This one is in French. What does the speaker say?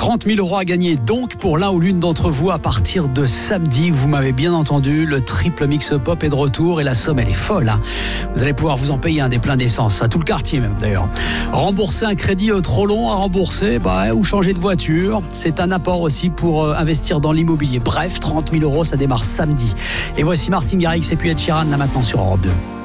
30 000 € à gagner donc pour l'un ou l'une d'entre vous à partir de samedi. Vous m'avez bien entendu, le triple mix pop est de retour et la somme elle est folle. Vous allez pouvoir vous en payer des pleins d'essence, à tout le quartier même d'ailleurs. Rembourser un crédit trop long à rembourser ou changer de voiture, c'est un apport aussi pour investir dans l'immobilier. Bref, 30 000 €, ça démarre samedi. Et voici Martin Garrix et puis Ed Sheeran là maintenant sur Europe 2.